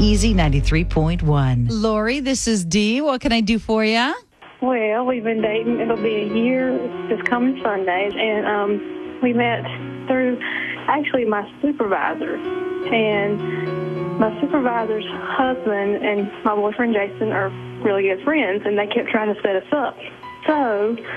Easy 93.1. Lori, this is Dee. What can I do for you? Well, we've been dating. It'll be a year this coming Sunday. And we met through actually my supervisor. And my supervisor's husband and my boyfriend Jason are really good friends, and they kept trying to set us up. So